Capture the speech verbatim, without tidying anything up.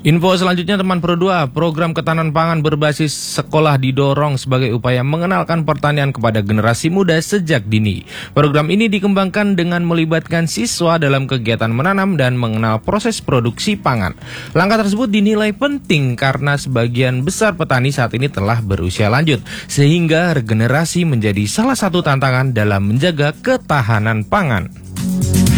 Info selanjutnya teman Pro dua, program ketahanan pangan berbasis sekolah didorong sebagai upaya mengenalkan pertanian kepada generasi muda sejak dini. Program ini dikembangkan dengan melibatkan siswa dalam kegiatan menanam dan mengenal proses produksi pangan. Langkah tersebut dinilai penting karena sebagian besar petani saat ini telah berusia lanjut, sehingga regenerasi menjadi salah satu tantangan dalam menjaga ketahanan pangan.